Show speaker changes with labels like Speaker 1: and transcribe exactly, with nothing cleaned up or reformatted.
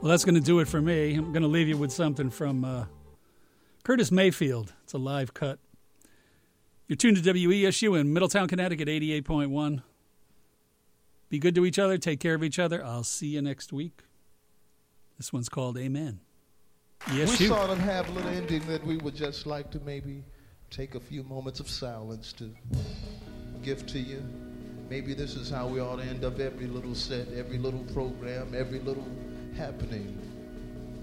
Speaker 1: Well, that's going to do it for me. I'm going to leave you with something from uh, Curtis Mayfield. It's a live cut. You're tuned to W E S U in Middletown, Connecticut, eighty-eight point one. Be good to each other. Take care of each other. I'll see you next week. This one's called Amen. Yes,
Speaker 2: we
Speaker 1: you.
Speaker 2: sort of have a little ending that we would just like to maybe take a few moments of silence to give to you. Maybe this is how we ought to end up every little set, every little program, every little happening.